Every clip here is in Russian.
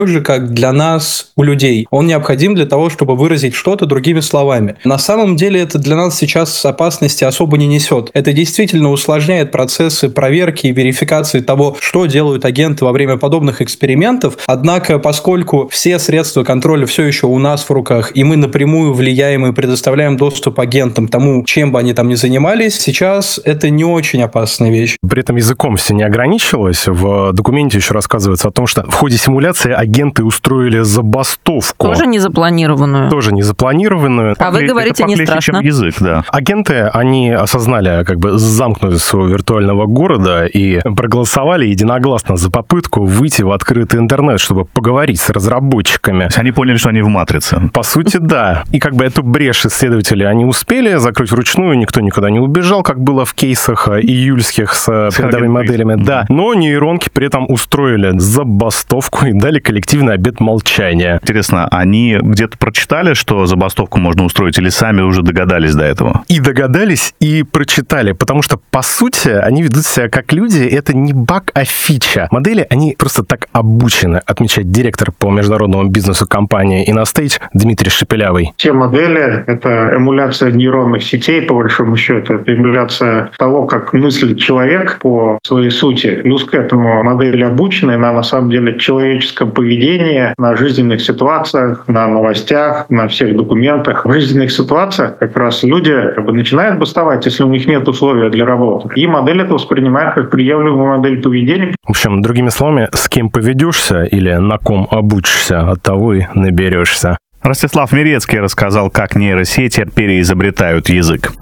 же, как для нас, у людей. Он необходим для того, чтобы выразить что-то другими словами. На самом деле это для нас сейчас опасности особо не несет. Это действительно усложняет процессы проверки и верификации того, что делают агенты во время подобных экспериментов. Однако, поскольку все средства контроля все еще у нас в руках, и мы напрямую влияем и предоставляем доступ агентам тому, чем бы они там ни занимались, сейчас это не очень опасная вещь. При этом языком все не ограничилось. В документе еще рассказывается о том, что в ходе симуляции агенты устроили забастовку. Тоже незапланированную. А вы говорите, не страшно. Чем язык, да. Агенты, они осознали замкнутость своего виртуального города и проголосовали единогласно за попытку выйти в открытый интернет, чтобы поговорить с разработчиками. Они поняли, что они в матрице. По сути, да. И эту брешь исследователи они успели закрыть вручную, никто никуда не убежал, как было в кейсах июльских с передовыми моделями. Да. Но нейронки при этом устроили забастовку и дали коллективный обет молчания. Интересно, они где-то прочитали, что забастовку можно устроить, или сами уже догадались до этого? И догадались, и прочитали, потому что, по сути, они ведут себя как люди, это не баг, а фича. Модели, они просто так обучены, отмечает директор по международному бизнесу компании InnoStage Дмитрий Шепелявый. Все модели — это эмуляция нейронных сетей, по большому счету. Это эмуляция того, как мыслит человек по своей сути. Плюс к этому модели обучены на самом деле человеческом поведении, на жизненных ситуациях, на новостях, на всех документах. В жизненных ситуациях как раз люди начинают бастовать, если у них нет условий для работы. И модель это воспринимает как приемлемую модель поведения. В общем, другими словами, с кем поведешься или на ком обучишься, от того и наберешься. Ростислав Мирецкий рассказал, как нейросети переизобретают язык.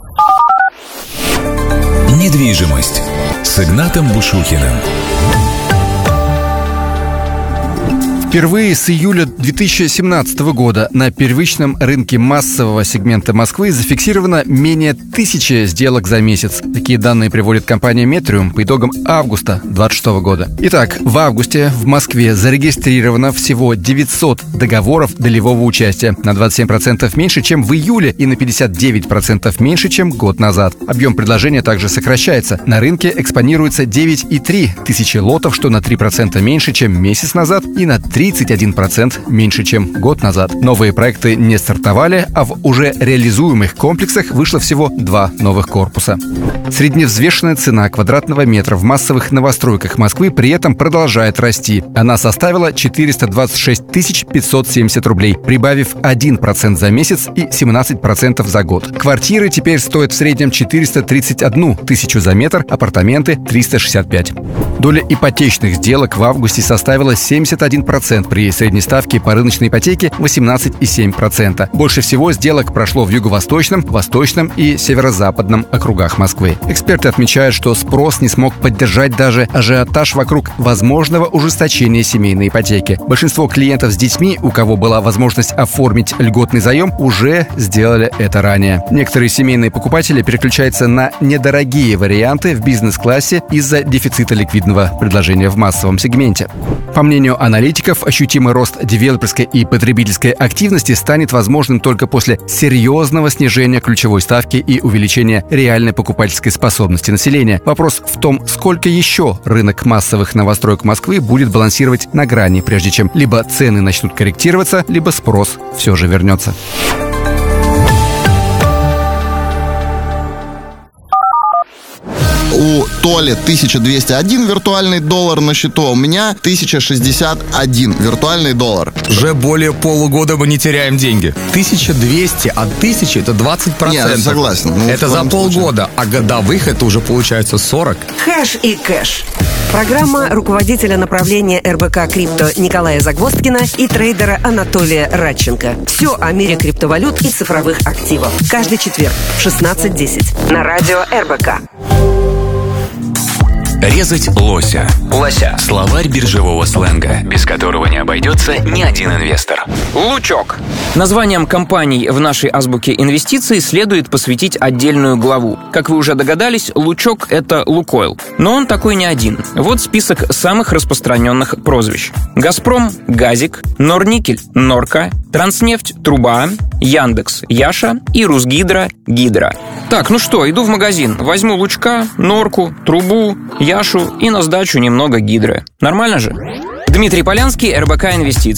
Недвижимость с Игнатом Бушухиным. Впервые с июля 2017 года на первичном рынке массового сегмента Москвы зафиксировано менее 1000 сделок за месяц. Такие данные приводит компания Metrium по итогам августа 2026 года. Итак, в августе в Москве зарегистрировано всего 900 договоров долевого участия, на 27% меньше, чем в июле, и на 59% меньше, чем год назад. Объем предложения также сокращается. На рынке экспонируется 9,3 тысячи лотов, что на 3% меньше, чем месяц назад, и на 31% меньше, чем год назад. Новые проекты не стартовали, а в уже реализуемых комплексах вышло всего 2 новых корпуса. Средневзвешенная цена квадратного метра в массовых новостройках Москвы при этом продолжает расти. Она составила 426 570 рублей, прибавив 1% за месяц и 17% за год. Квартиры теперь стоят в среднем 431 тысячу за метр, апартаменты — 365. Доля ипотечных сделок в августе составила 71%, при средней ставке по рыночной ипотеке 18,7%. Больше всего сделок прошло в юго-восточном, восточном и северо-западном округах Москвы. Эксперты отмечают, что спрос не смог поддержать даже ажиотаж вокруг возможного ужесточения семейной ипотеки. Большинство клиентов с детьми, у кого была возможность оформить льготный заем, уже сделали это ранее. Некоторые семейные покупатели переключаются на недорогие варианты в бизнес-классе из-за дефицита ликвидного предложения в массовом сегменте. По мнению аналитиков, ощутимый рост девелоперской и потребительской активности станет возможным только после серьезного снижения ключевой ставки и увеличения реальной покупательской способности населения. Вопрос в том, сколько еще рынок массовых новостроек Москвы будет балансировать на грани, прежде чем либо цены начнут корректироваться, либо спрос все же вернется. У Толи 1201 виртуальный доллар на счету, у меня 1061 виртуальный доллар. Уже более полугода мы не теряем деньги. 1200 от 1000 — это 20%. Нет, согласен. Это за полгода, а годовых это уже получается 40. Хэш и кэш. Программа руководителя направления РБК Крипто Николая Загвоздкина и трейдера Анатолия Радченко. Все о мире криптовалют и цифровых активов. Каждый четверг в 16:10 на радио РБК. Резать лося. Словарь биржевого сленга, без которого не обойдется ни один инвестор. Лучок. Названием компаний в нашей азбуке инвестиций следует посвятить отдельную главу. Как вы уже догадались, Лучок — это Лукойл. Но он такой не один. Вот список самых распространенных прозвищ. Газпром — Газик, Норникель — Норка, Транснефть — Труба, Яндекс — Яша и Русгидро — Гидро. Так, ну что, иду в магазин, возьму Лучка, Норку, Трубу, Яшу и на сдачу немного Гидры. Нормально же? Дмитрий Полянский, РБК Инвестиции.